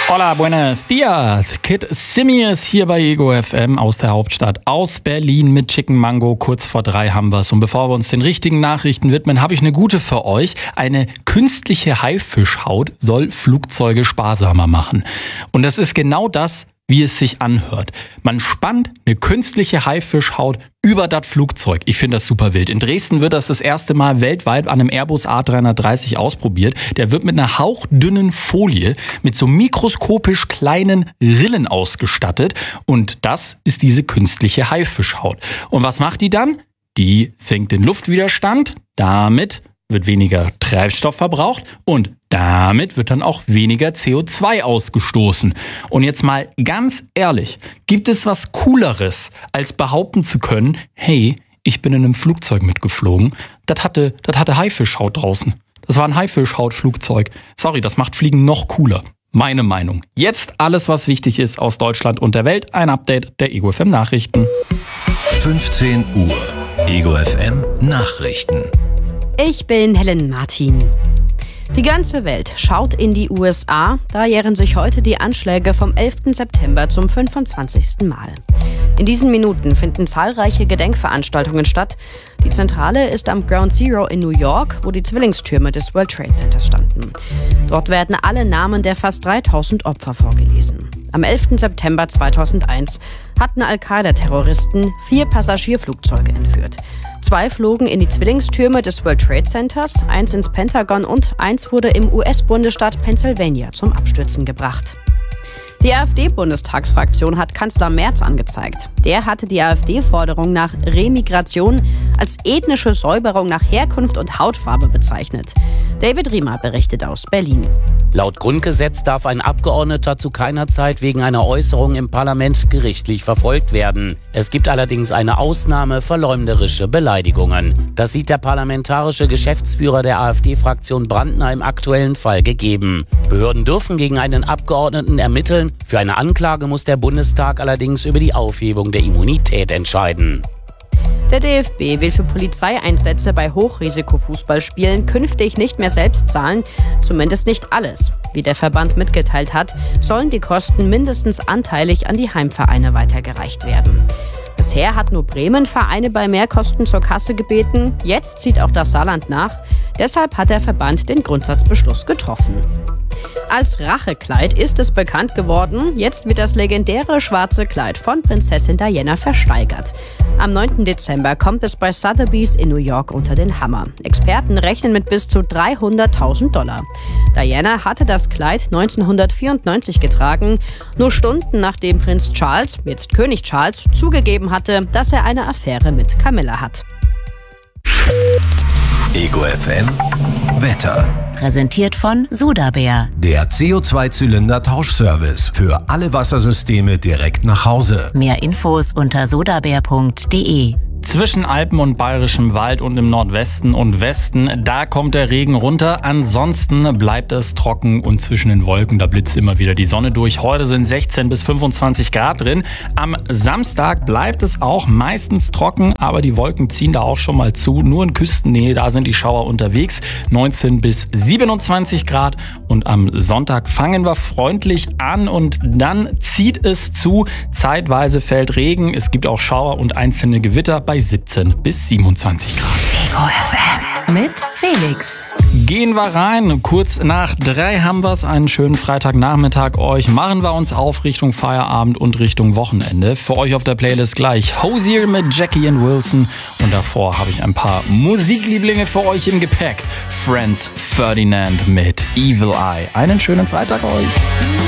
Hola, buenos dias. Kid Simius hier bei Ego FM aus der Hauptstadt, aus Berlin mit Chicken Mango. Kurz vor 3 haben wir's. Und bevor wir uns den richtigen Nachrichten widmen, habe ich eine gute für euch. Eine künstliche Haifischhaut soll Flugzeuge sparsamer machen. Und das ist genau das, wie es sich anhört. Man spannt eine künstliche Haifischhaut über das Flugzeug. Ich finde das super wild. In Dresden wird das erste Mal weltweit an einem Airbus A330 ausprobiert. Der wird mit einer hauchdünnen Folie mit so mikroskopisch kleinen Rillen ausgestattet. Und das ist diese künstliche Haifischhaut. Und was macht die dann? Die senkt den Luftwiderstand. Damit wird weniger Treibstoff verbraucht und damit wird dann auch weniger CO2 ausgestoßen. Und jetzt mal ganz ehrlich, gibt es was Cooleres, als behaupten zu können, hey, ich bin in einem Flugzeug mitgeflogen, das hatte Haifischhaut draußen. Das war ein Haifischhautflugzeug. Sorry, das macht Fliegen noch cooler. Meine Meinung. Jetzt alles, was wichtig ist aus Deutschland und der Welt. Ein Update der Ego FM Nachrichten. 15 Uhr. Ego FM Nachrichten. Ich bin Helen Martin. Die ganze Welt schaut in die USA, da jähren sich heute die Anschläge vom 11. September zum 25. Mal. In diesen Minuten finden zahlreiche Gedenkveranstaltungen statt. Die Zentrale ist am Ground Zero in New York, wo die Zwillingstürme des World Trade Centers standen. Dort werden alle Namen der fast 3000 Opfer vorgelesen. Am 11. September 2001 hatten Al-Qaida-Terroristen 4 Passagierflugzeuge entführt. 2 flogen in die Zwillingstürme des World Trade Centers, 1 ins Pentagon und 1 wurde im US-Bundesstaat Pennsylvania zum Abstürzen gebracht. Die AfD-Bundestagsfraktion hat Kanzler Merz angezeigt. Der hatte die AfD-Forderung nach Remigration als ethnische Säuberung nach Herkunft und Hautfarbe bezeichnet. David Riemer berichtet aus Berlin. Laut Grundgesetz darf ein Abgeordneter zu keiner Zeit wegen einer Äußerung im Parlament gerichtlich verfolgt werden. Es gibt allerdings eine Ausnahme: verleumderische Beleidigungen. Das sieht der parlamentarische Geschäftsführer der AfD-Fraktion Brandner im aktuellen Fall gegeben. Behörden dürfen gegen einen Abgeordneten ermitteln. Für eine Anklage muss der Bundestag allerdings über die Aufhebung der Immunität entscheiden. Der DFB will für Polizeieinsätze bei Hochrisikofußballspielen künftig nicht mehr selbst zahlen, zumindest nicht alles. Wie der Verband mitgeteilt hat, sollen die Kosten mindestens anteilig an die Heimvereine weitergereicht werden. Bisher hat nur Bremen Vereine bei Mehrkosten zur Kasse gebeten, jetzt zieht auch das Saarland nach. Deshalb hat der Verband den Grundsatzbeschluss getroffen. Als Rachekleid ist es bekannt geworden, jetzt wird das legendäre schwarze Kleid von Prinzessin Diana versteigert. Am 9. Dezember kommt es bei Sotheby's in New York unter den Hammer. Experten rechnen mit bis zu $300.000. Diana hatte das Kleid 1994 getragen, nur Stunden nachdem Prinz Charles, jetzt König Charles, zugegeben hatte, dass er eine Affäre mit Camilla hat. Ego FM Wetter. Präsentiert von Sudabär. Der CO2-Zylinder-Tauschservice für alle Wassersysteme direkt nach Hause. Mehr Infos unter sudabär.de. Zwischen Alpen und Bayerischem Wald und im Nordwesten und Westen, da kommt der Regen runter. Ansonsten bleibt es trocken und zwischen den Wolken, da blitzt immer wieder die Sonne durch. Heute sind 16 bis 25 Grad drin. Am Samstag bleibt es auch meistens trocken, aber die Wolken ziehen da auch schon mal zu. Nur in Küstennähe, da sind die Schauer unterwegs. 19 bis 27 Grad und am Sonntag fangen wir freundlich an und dann zieht es zu. Zeitweise fällt Regen, es gibt auch Schauer und einzelne Gewitter bei 17 bis 27 Grad. Ego FM mit Felix. Gehen wir rein. Kurz nach 3 haben wir es. Einen schönen Freitagnachmittag euch. Machen wir uns auf Richtung Feierabend und Richtung Wochenende. Für euch auf der Playlist gleich Hozier mit Jackie and Wilson. Und davor habe ich ein paar Musiklieblinge für euch im Gepäck. Franz Ferdinand mit Evil Eye. Einen schönen Freitag euch.